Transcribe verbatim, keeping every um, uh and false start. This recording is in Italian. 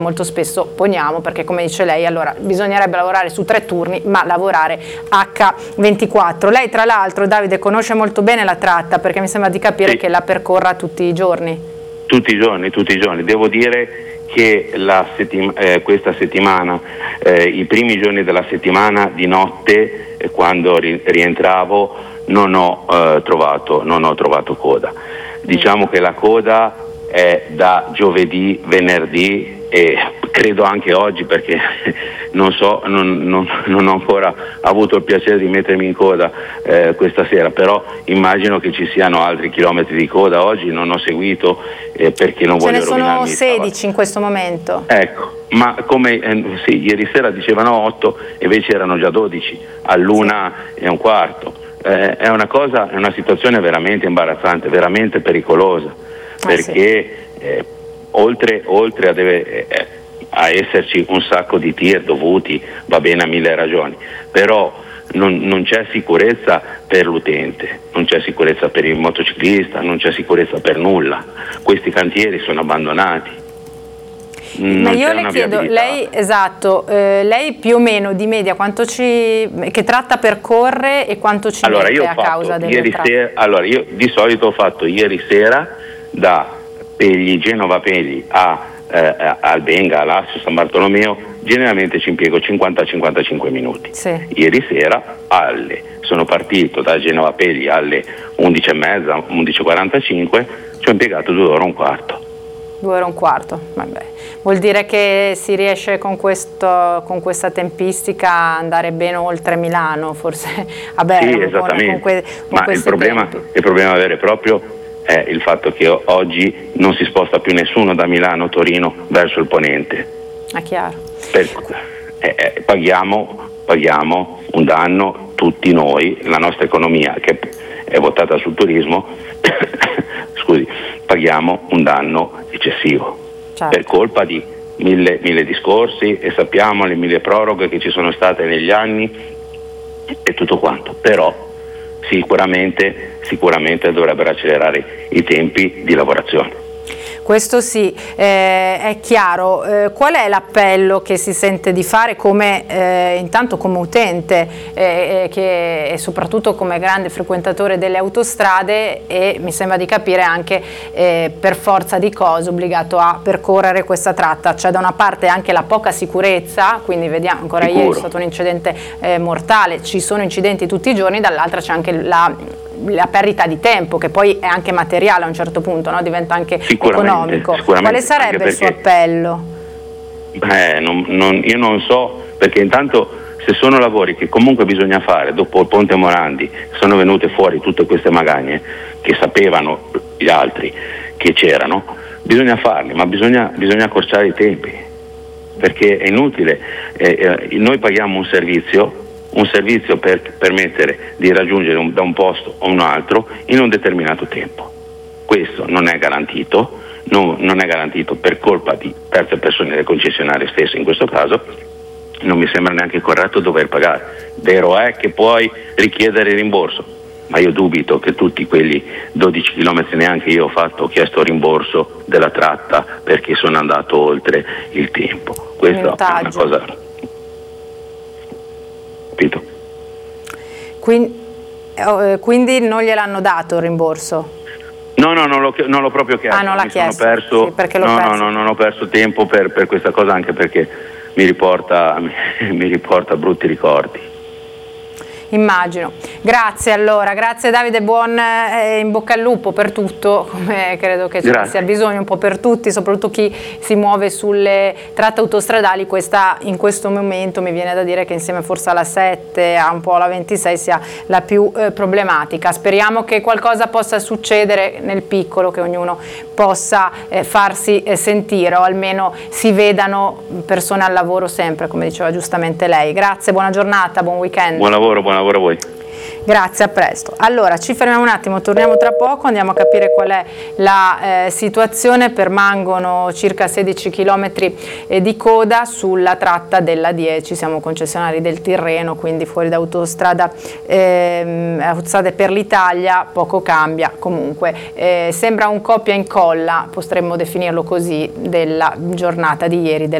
molto spesso poniamo, perché come dice lei, allora bisognerebbe lavorare su tre turni ma lavorare acca ventiquattro. Lei tra l'altro, Davide, conosce molto bene la tratta, perché mi sembra di capire sì. che la percorra tutti i giorni. Tutti i giorni, tutti i giorni. Devo dire che la settima, eh, questa settimana, eh, i primi giorni della settimana di notte, eh, quando ri rientravo, non ho, eh, trovato, non ho trovato coda. Diciamo mm. che la coda è da giovedì, venerdì e credo anche oggi, perché non so, non, non, non ho ancora avuto il piacere di mettermi in coda eh, questa sera, però immagino che ci siano altri chilometri di coda. Oggi non ho seguito eh, perché non Ce voglio ne sono rovinarmi sedici in questo momento. Ecco, ma come eh, sì, ieri sera dicevano otto, invece erano già dodici all'una sì. e un quarto. Eh, è una cosa, è una situazione veramente imbarazzante, veramente pericolosa, ah, perché sì. eh, oltre, oltre a, deve, eh, a esserci un sacco di tir dovuti, va bene a mille ragioni, però non, non c'è sicurezza per l'utente, non c'è sicurezza per il motociclista, non c'è sicurezza per nulla. Questi cantieri sono abbandonati. Non Ma io le chiedo, lei, esatto, eh, lei più o meno di media quanto ci, che tratta percorre e quanto ci allora, mette io ho a fatto causa delle ieri tratte? Sera, allora, io di solito ho fatto ieri sera da Pegli, Genova Pegli a eh, Albenga, Alassio, San Bartolomeo, generalmente ci impiego cinquanta cinquantacinque minuti. Sì. Ieri sera alle, sono partito da Genova Pegli alle undici e mezza, undici e quarantacinque, ci ho impiegato due ore e un quarto. Due ore e un quarto, vabbè. Vuol dire che si riesce con, questo, con questa tempistica a andare ben oltre Milano, forse a Bergamo. Sì, esattamente, con que, con ma il problema, il problema vero e proprio è il fatto che oggi non si sposta più nessuno da Milano, Torino verso il ponente. È chiaro. Per, eh, eh, paghiamo, paghiamo un danno tutti noi, la nostra economia che è votata sul turismo, scusi, paghiamo un danno eccessivo. Certo. Per colpa di mille, mille discorsi, e sappiamo le mille proroghe che ci sono state negli anni e tutto quanto, però sicuramente, sicuramente dovrebbero accelerare i tempi di lavorazione. Questo sì, eh, è chiaro. Eh, qual è l'appello che si sente di fare come, eh, intanto come utente eh, che, e soprattutto come grande frequentatore delle autostrade, e mi sembra di capire anche eh, per forza di cose obbligato a percorrere questa tratta? C'è da una parte anche la poca sicurezza, quindi vediamo, ancora Sicuro. ieri è stato un incidente eh, mortale, ci sono incidenti tutti i giorni, dall'altra c'è anche la... la perdita di tempo, che poi è anche materiale a un certo punto, no? Diventa anche economico. Quale sarebbe il suo appello? Beh, non, non, io non so, perché intanto se sono lavori che comunque bisogna fare, dopo il Ponte Morandi sono venute fuori tutte queste magagne che sapevano gli altri che c'erano, bisogna farli, ma bisogna, bisogna accorciare i tempi, perché è inutile, eh, eh, noi paghiamo un servizio un servizio per permettere di raggiungere un, da un posto a un altro in un determinato tempo. Questo non è garantito, non, non è garantito per colpa di terze persone, del concessionario stesso in questo caso. Non mi sembra neanche corretto dover pagare. Vero è che puoi richiedere rimborso, ma io dubito che tutti quelli dodici chilometri, neanche io ho fatto, ho chiesto rimborso della tratta perché sono andato oltre il tempo. Questa è una cosa... Quindi, eh, quindi non gliel'hanno dato il rimborso? No, no, non l'ho proprio chiesto. Ah, non l'ha chiesto? Perso, sì, perché l'ho no, perso. no, no, non ho perso tempo per, per questa cosa, anche perché mi riporta, mi, mi riporta brutti ricordi. Immagino. Grazie allora, grazie Davide, buon eh, in bocca al lupo per tutto, come credo che ci sia bisogno un po' per tutti, soprattutto chi si muove sulle tratte autostradali. Questa in questo momento mi viene da dire che insieme forse alla sette, a un po' alla ventisei sia la più eh, problematica. Speriamo che qualcosa possa succedere nel piccolo, che ognuno possa eh, farsi eh, sentire, o almeno si vedano persone al lavoro sempre, come diceva giustamente lei. Grazie, buona giornata, buon weekend. Buon lavoro, buon lavoro a voi. Grazie, a presto. Allora, ci fermiamo un attimo, torniamo tra poco, andiamo a capire qual è la eh, situazione. Permangono circa sedici chilometri eh, di coda sulla tratta della dieci, siamo concessionari del Tirreno, quindi fuori da autostrada, ehm, autostrade per l'Italia, poco cambia. Comunque eh, sembra un copia e incolla, potremmo definirlo così, della giornata di ieri.